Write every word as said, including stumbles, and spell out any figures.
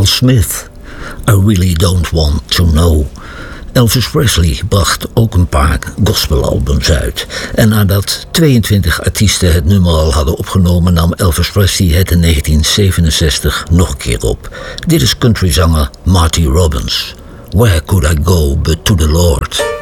Smith, I Really Don't Want To Know. Elvis Presley bracht ook een paar gospelalbums uit. En nadat tweeëntwintig artiesten het nummer al hadden opgenomen, nam Elvis Presley het in negentien zevenenzestig nog een keer op. Dit is countryzanger Marty Robbins. Where could I go but to the Lord?